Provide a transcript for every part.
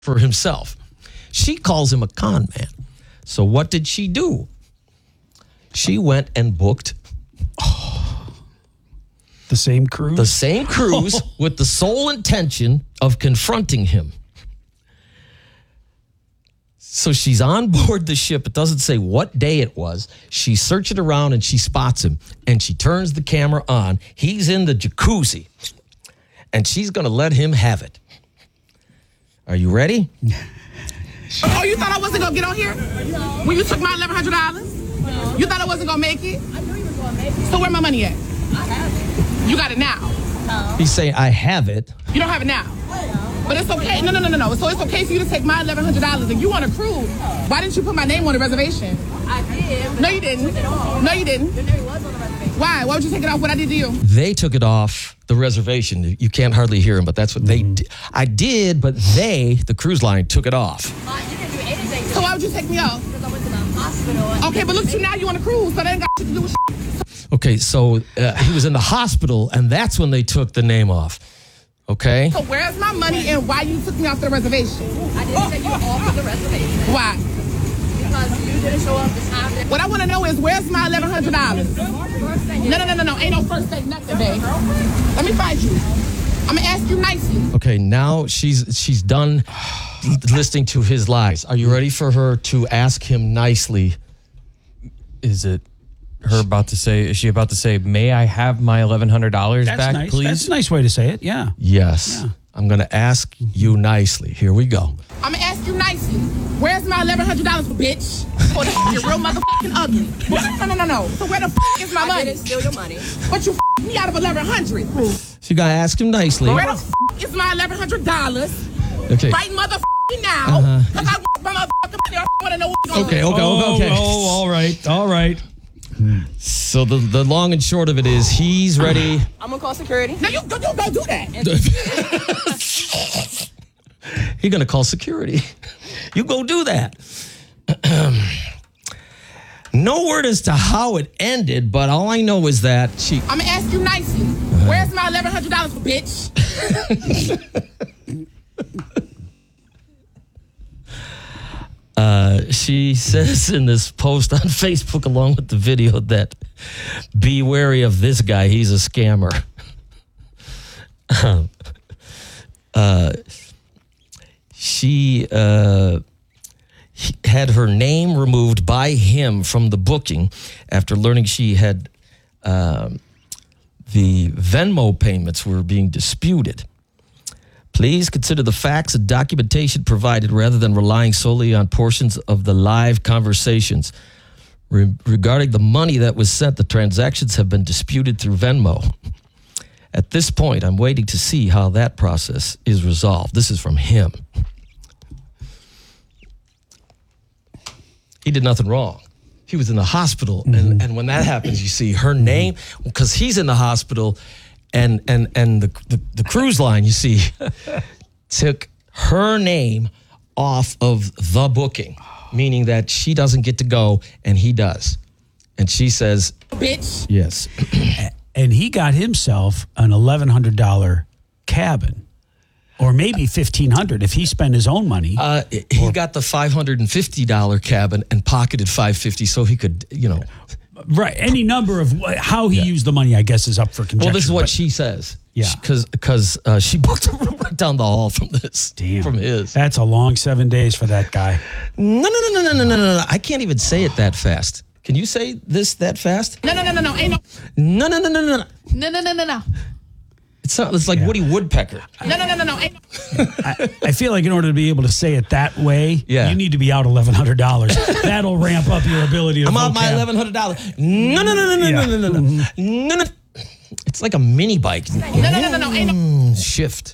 for himself. She calls him a con man. So what did she do? She went and booked the same cruise? The same cruise with the sole intention of confronting him. So she's on board the ship. It doesn't say what day it was. She's searching around and she spots him. And she turns the camera on. He's in the jacuzzi. And she's going to let him have it. Are you ready? Oh, you thought I wasn't going to get on here? When you took my $1,100? You thought I wasn't going to make it? I knew you were going to make it. So where my money at? I have it. You got it now. He's saying, I have it. You don't have it now. But it's okay. No. So it's okay for you to take my $1,100 and you on a cruise. Why didn't you put my name on the reservation? I did. No, you didn't. No, you didn't. Your name was on the reservation. Why? Why would you take it off what I did to you? They took it off the reservation. You can't hardly hear him, but that's what they did. I did, but they, the cruise line, took it off. You didn't do anything. So why would you take me off? Because I went to the hospital. Okay, but look at you now. You on a cruise, so that ain't got shit to do with shit. Okay, so he was in the hospital, and that's when they took the name off. Okay? So where's my money and why you took me off the reservation? I didn't take you off of the reservation. Why? Because you didn't show up the time that... What I want to know is where's my $1,100? No. Ain't no first date nothing, babe. Let me find you. I'm going to ask you nicely. Okay, now she's done listening to his lies. Are you ready for her to ask him nicely? Is it her about to say, is she about to say, may I have my $1,100 back, nice. please? That's a nice way to say it, yeah. Yes. Yeah. I'm going to ask you nicely. Here we go. I'm going to ask you nicely. Where's my $1,100, bitch? Oh, you're real motherfucking ugly. No. So where the is my I money? didn't steal your money. But you me out of $1,100. So you got to ask him nicely. Where the is my $1,100? Okay. Right motherfucking now. Because I want my motherfucking money. I want to know what's going on. Okay. All right. So the long and short of it is he's ready. I'm going to call security. No, you don't do that. He's going to call security. You go do that. No word as to how it ended, but all I know is that she... I'm going to ask you nicely. Where's my $1,100, bitch? She says in this post on Facebook along with the video that be wary of this guy. He's a scammer. She had her name removed by him from the booking after learning she had the Venmo payments were being disputed. Please consider the facts and documentation provided rather than relying solely on portions of the live conversations. Regarding the money that was sent, the transactions have been disputed through Venmo. At this point, I'm waiting to see how that process is resolved. This is from him. He did nothing wrong. He was in the hospital. And when that happens, you see her name, because he's in the hospital, and the cruise line, you see, took her name off of the booking, meaning that she doesn't get to go and he does. And she says, bitch. Yes. And he got himself an $1,100 cabin. Or maybe $1,500 if he spent his own money. He got the $550 cabin and pocketed $550 so he could, Right. Any number of how he used the money, I guess, is up for conjecture. Well, this is what she says. Yeah. Because she booked a room right down the hall from this. Damn. From his. That's a long 7 days for that guy. No. I can't even say it that fast. Can you say this that fast? No. Ain't No. no. It's like Woody Woodpecker. No. Ain't I feel like in order to be able to say it that way, Yeah. you need to be out $1,100. That'll ramp up your ability to I'm out my $1,100. No. It's like a mini bike. No. Ain't Shift.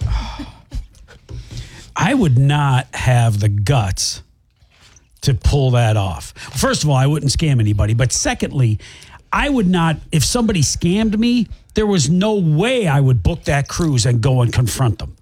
I would not have the guts to pull that off. First of all, I wouldn't scam anybody. But secondly, I would not, if somebody scammed me, there was no way I would book that cruise and go and confront them.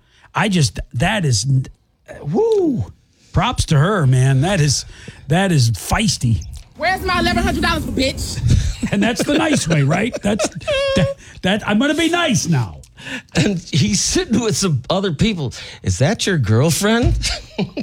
Woo. Props to her, man. That is feisty. Where's my $1,100, bitch? And that's the nice way, right? That I'm going to be nice now. And he's sitting with some other people. Is that your girlfriend?